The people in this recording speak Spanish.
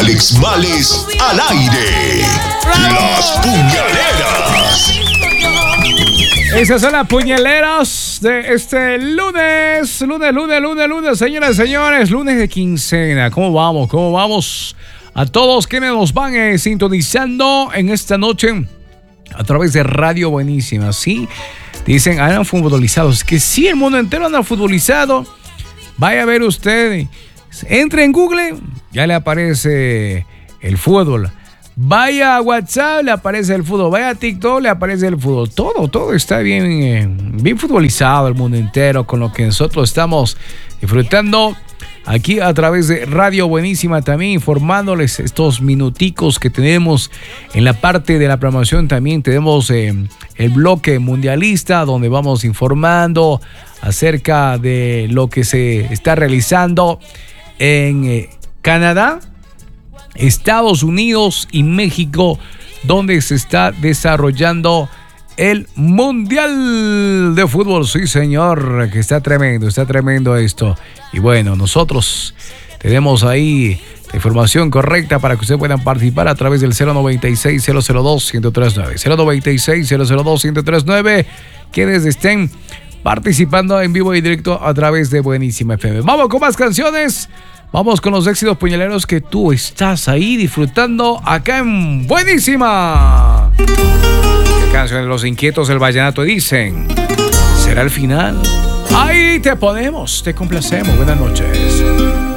Alex Males al aire. Las puñaleras. Esas son las puñaleras de este lunes, señoras y señores, lunes de quincena. ¿Cómo vamos? A todos quienes nos van sintonizando en esta noche a través de Radio Buenísima, ¿sí? Dicen, andan futbolizados. Que sí, el mundo entero anda futbolizado. Vaya a ver usted, entre en Google, ya le aparece el fútbol. Vaya a WhatsApp, le aparece el fútbol. Vaya a TikTok, le aparece el fútbol. Todo está bien futbolizado el mundo entero, con lo que nosotros estamos disfrutando aquí a través de Radio Buenísima, también informándoles estos minuticos que tenemos en la parte de la programación. También tenemos el bloque mundialista, donde vamos informando acerca de lo que se está realizando en Canadá, Estados Unidos y México, donde se está desarrollando el Mundial de Fútbol. Sí, señor, que está tremendo esto. Y bueno, nosotros tenemos ahí la información correcta para que ustedes puedan participar a través del 096-002-1039. 096-002-1039. Quienes estén participando en vivo y directo a través de Buenísima FM. Vamos con más canciones. Vamos con los éxitos puñaleros que tú estás ahí disfrutando acá en Buenísima. ¿Qué canciones Los Inquietos del Vallenato dicen? ¿Será el final? Ahí te ponemos, te complacemos. Buenas noches.